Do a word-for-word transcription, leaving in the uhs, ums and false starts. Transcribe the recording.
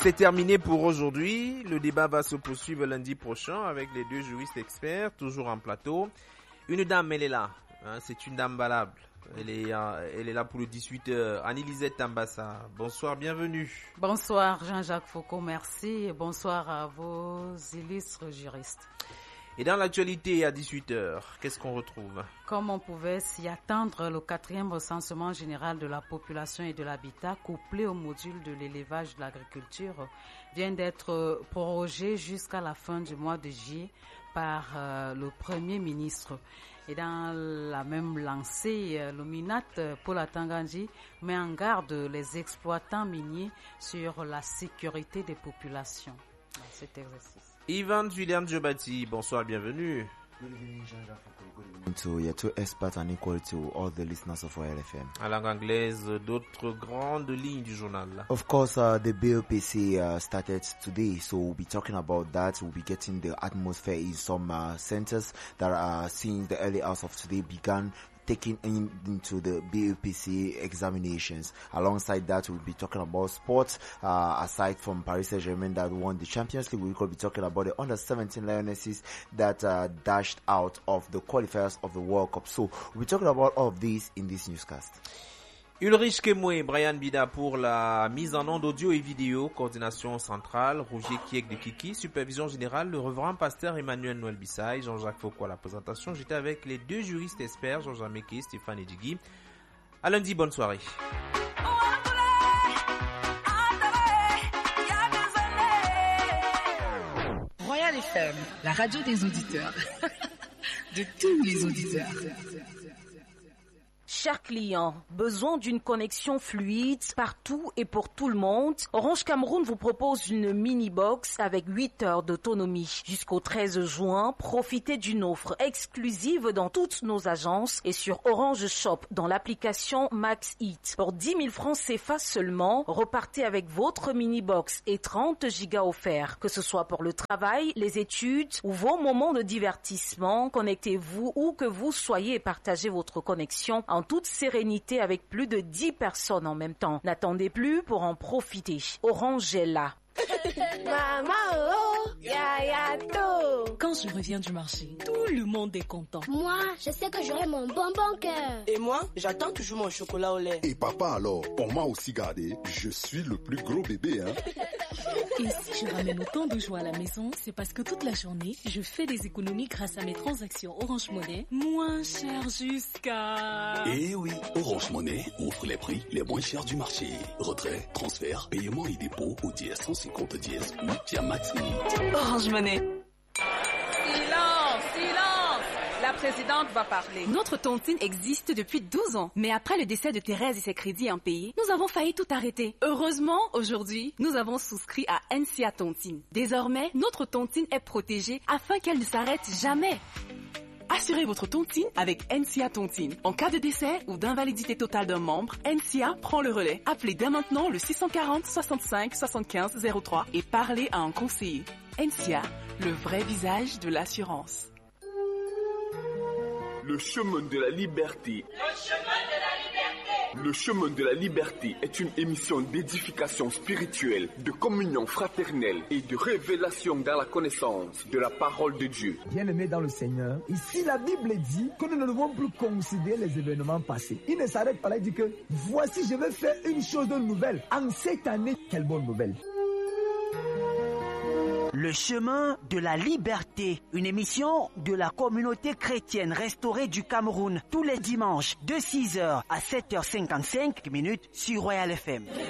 C'est terminé pour aujourd'hui. Le débat va se poursuivre lundi prochain avec les deux juristes experts, toujours en plateau. Une dame, elle est là. Hein, c'est une dame valable. Elle est, euh, elle est là pour le dix-huit heures. Annie-Lisette Tambassa, bonsoir, bienvenue. Bonsoir Jean-Jacques Foucault, merci. Et bonsoir à vos illustres juristes. Et dans l'actualité à dix-huit heures, qu'est-ce qu'on retrouve? Comme on pouvait s'y attendre, le quatrième recensement général de la population et de l'habitat, couplé au module de l'élevage de l'agriculture, vient d'être prorogé jusqu'à la fin du mois de juillet par euh, le Premier ministre. Et dans la même lancée, le Minat, Paul Atangandji, met en garde les exploitants miniers sur la sécurité des populations dans cet exercice. Ivan William Jobati, bonsoir, bienvenue. Good evening, Jean-Jacques Foucault. To your two experts and equal to all the listeners of Royal F M. À langue anglaise, d'autres grandes lignes du journal. Of course, uh, the B O P C uh, started today, so we'll be talking about that. We'll be getting the atmosphere in some uh, centers that are since the early hours of today began taking in, into the B U P C examinations. Alongside that, we'll be talking about sports. Uh, aside from Paris Saint-Germain that won the Champions League, we could be talking about the under seventeen Lionesses that uh, dashed out of the qualifiers of the World Cup. So we'll be talking about all of these in this newscast. Ulrich Kemwe, Brian Bida pour la mise en onde audio et vidéo, coordination centrale, Roger Kiek de Kiki, supervision générale, le reverend pasteur Emmanuel Noël Bissaï, Jean-Jacques Foucault à la présentation. J'étais avec les deux juristes experts, Jean-Jacques Meke, Stéphane Edjigui. À lundi, bonne soirée. Royal F M, la radio des auditeurs. De tous les auditeurs. Chers clients, besoin d'une connexion fluide partout et pour tout le monde? Orange Cameroun vous propose une mini-box avec huit heures d'autonomie. Jusqu'au treize juin, profitez d'une offre exclusive dans toutes nos agences et sur Orange Shop dans l'application Max It. Pour dix mille francs C F A seulement, repartez avec votre mini-box et trente gigas offerts. Que ce soit pour le travail, les études ou vos moments de divertissement, connectez-vous où que vous soyez et partagez votre connexion en toute sérénité avec plus de dix personnes en même temps. N'attendez plus pour en profiter. Orange est là. Maman, oh, yaya to. Quand je reviens du marché, tout le monde est content. Moi, je sais que j'aurai mon bonbon cœur. Et moi, j'attends toujours mon chocolat au lait. Et papa alors, on m'a aussi gardé. Je suis le plus gros bébé, hein. Et si je ramène autant de joie à la maison, c'est parce que toute la journée, je fais des économies grâce à mes transactions Orange Money, moins chères jusqu'à... Eh oui, Orange Money offre les prix les moins chers du marché. Retrait, transfert, paiement et dépôt au dièse cent cinquante dièse ou via Max Minute. Orange Money. Silence, silence. La présidente va parler. Notre tontine existe depuis douze ans. Mais après le décès de Thérèse et ses crédits impayés, nous avons failli tout arrêter. Heureusement, aujourd'hui, nous avons souscrit à N C A Tontine. Désormais, notre tontine est protégée afin qu'elle ne s'arrête jamais. Assurez votre tontine avec N C A Tontine. En cas de décès ou d'invalidité totale d'un membre, N C A prend le relais. Appelez dès maintenant le six cent quarante, soixante-cinq, soixante-quinze, zéro trois et parlez à un conseiller. N C A, le vrai visage de l'assurance. Le chemin de la liberté. Le chemin de la liberté. Le chemin de la liberté est une émission d'édification spirituelle, de communion fraternelle et de révélation dans la connaissance de la parole de Dieu. Bien-aimés dans le Seigneur, ici la Bible dit que nous ne devons plus considérer les événements passés. Il ne s'arrête pas là, il dit que voici je vais faire une chose de nouvelle. En cette année, quelle bonne nouvelle. Le chemin de la liberté, une émission de la communauté chrétienne restaurée du Cameroun, tous les dimanches de six heures à sept heures cinquante-cinq minutes sur Royal F M.